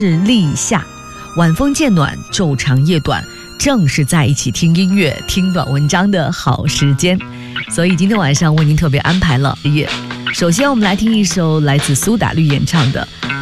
是立夏，晚风渐暖，昼长夜短，正是在一起听音乐、听短文章的好时间。所以今天晚上为您特别安排了夜。首先我们来听一首来自苏打绿演唱的《